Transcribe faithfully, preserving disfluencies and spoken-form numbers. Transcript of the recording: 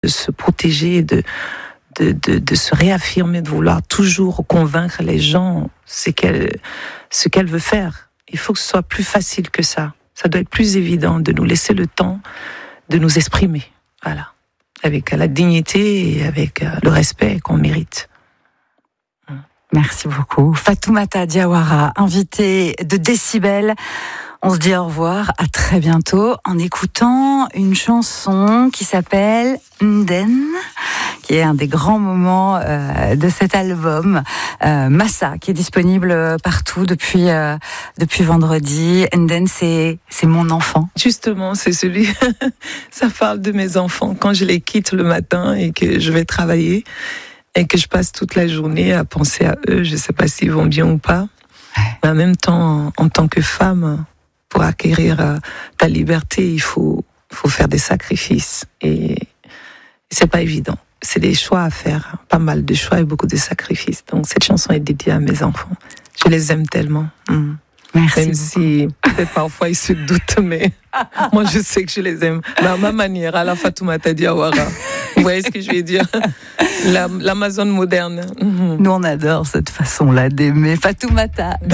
de se protéger, de, de, de, de se réaffirmer, de vouloir toujours convaincre les gens ce qu'elle, ce qu'elle veut faire. Il faut que ce soit plus facile que ça. Ça doit être plus évident de nous laisser le temps de nous exprimer. Voilà. Avec la dignité et avec le respect qu'on mérite. Merci beaucoup. Fatoumata Diawara, invitée de Décibel. On se dit au revoir, à très bientôt, en écoutant une chanson qui s'appelle Nden, qui est un des grands moments euh, de cet album, euh, Massa, qui est disponible partout depuis euh, depuis vendredi. Nden, c'est c'est mon enfant. Justement, c'est celui. Ça parle de mes enfants quand je les quitte le matin et que je vais travailler et que je passe toute la journée à penser à eux. Je sais pas s'ils vont bien ou pas. Mais en même temps, en, en tant que femme, pour acquérir euh, ta liberté, il faut, faut faire des sacrifices. Et, et c'est pas évident. C'est des choix à faire. Pas mal de choix et beaucoup de sacrifices. Donc cette chanson est dédiée à mes enfants. Je les aime tellement. Mmh. Merci. Même si peut-être parfois ils se doutent, mais moi je sais que je les aime. Mais à ma manière, à la Fatoumata Diawara. Vous voyez ce que je vais dire? La, L'Amazone moderne. Mmh. Nous on adore cette façon-là d'aimer Fatoumata.